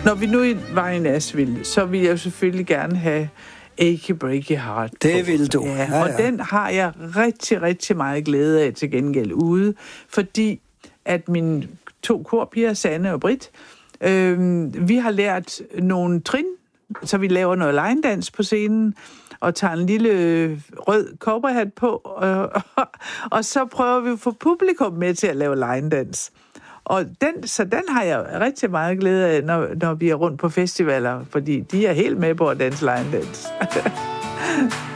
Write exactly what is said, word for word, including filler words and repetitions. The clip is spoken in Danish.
Når vi nu var i Nashville, så ville jeg jo selvfølgelig gerne have Achy Breaky Heart. Det vil du. Ja, ja, ja. og den har jeg rigtig, rigtig meget glæde af til gengæld ude, fordi at mine to korpiger, Sanne og Britt, øh, vi har lært nogle trin, så vi laver noget line-dans på scenen, og tager en lille rød cowboyhat på, og, og, og så prøver vi at få publikum med til at lave line-dans. Og den, så den har jeg rigtig meget glæde af, når, når vi er rundt på festivaler, fordi de er helt med på at danse line-dans.